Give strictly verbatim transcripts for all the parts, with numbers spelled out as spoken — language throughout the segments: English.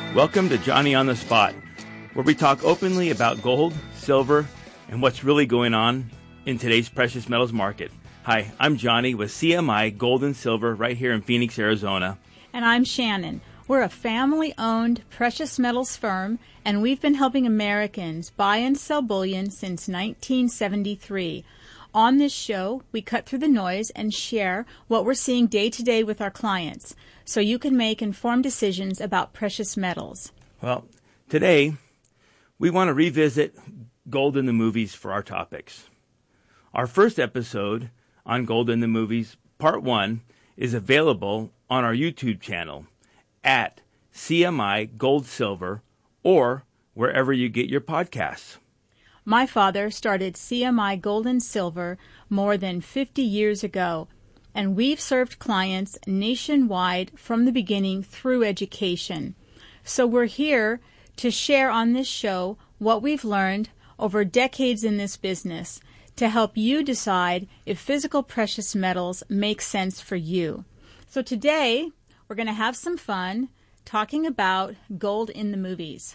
Welcome to Johnny on the Spot, where we talk openly about gold, silver, and what's really going on in today's precious metals market. Hi, I'm Johnny with C M I Gold and Silver right here in Phoenix, Arizona. And I'm Shannon. We're a family-owned precious metals firm, and we've been helping Americans buy and sell bullion since nineteen seventy-three. On this show, we cut through the noise and share what we're seeing day to day with our clients, so you can make informed decisions about precious metals. Well, today, we want to revisit gold in the movies for our topics. Our first episode on gold in the movies, part one, is available on our YouTube channel at C M I Gold Silver or wherever you get your podcasts. My father started C M I Gold and Silver more than fifty years ago, and we've served clients nationwide from the beginning through education. So we're here to share on this show what we've learned over decades in this business to help you decide if physical precious metals make sense for you. So today, we're going to have some fun talking about gold in the movies.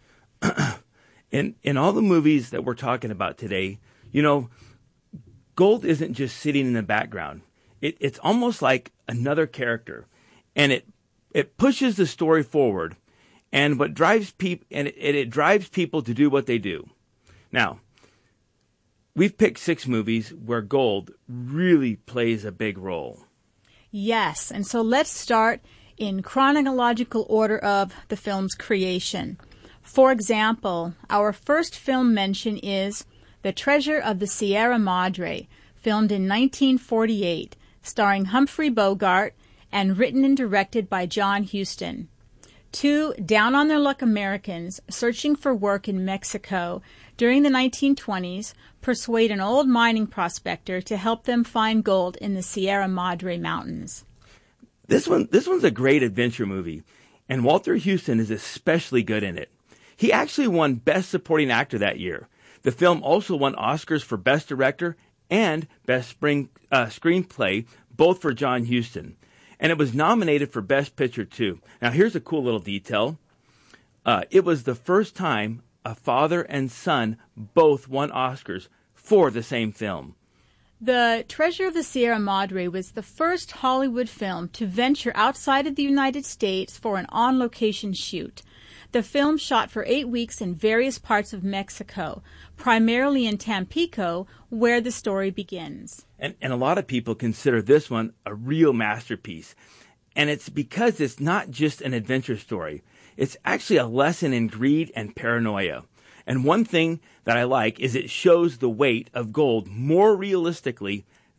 In in all the movies that we're talking about today, you know, gold isn't just sitting in the background. It, it's almost like another character, and it it pushes the story forward, and what drives people and it, it drives people to do what they do. Now, we've picked six movies where gold really plays a big role. Yes, and so let's start in chronological order of the film's creation. For example, our first film mention is The Treasure of the Sierra Madre, filmed in nineteen forty-eight, starring Humphrey Bogart and written and directed by John Huston. Two down-on-their-luck Americans searching for work in Mexico during the nineteen twenties persuade an old mining prospector to help them find gold in the Sierra Madre Mountains. This one, this one's a great adventure movie, and Walter Huston is especially good in it. He actually won Best Supporting Actor that year. The film also won Oscars for Best Director and Best Spring, uh, Screenplay, both for John Huston. And it was nominated for Best Picture, too. Now, here's a cool little detail. Uh, it was the first time a father and son both won Oscars for the same film. The Treasure of the Sierra Madre was the first Hollywood film to venture outside of the United States for an on-location shoot. The film shot for eight weeks in various parts of Mexico, primarily in Tampico, where the story begins. And, and a lot of people consider this one a real masterpiece. And it's because it's not just an adventure story. It's actually a lesson in greed and paranoia. And one thing that I like is it shows the weight of gold more realistically